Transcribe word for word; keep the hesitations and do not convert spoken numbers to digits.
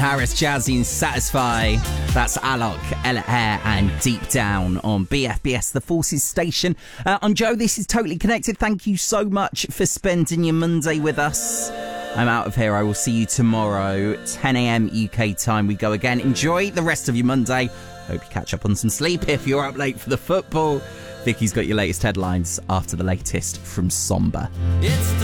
Harris, Jazzy and Satisfy. That's Alok, Ella Air and Deep Down on B F B S, the Forces station. Uh, I'm Joe, this is Totally Connected. Thank you so much for spending your Monday with us. I'm out of here. I will see you tomorrow, ten a.m. U K time. We go again. Enjoy the rest of your Monday. Hope you catch up on some sleep if you're up late for the football. Vicky's got your latest headlines after the latest from Somber. It's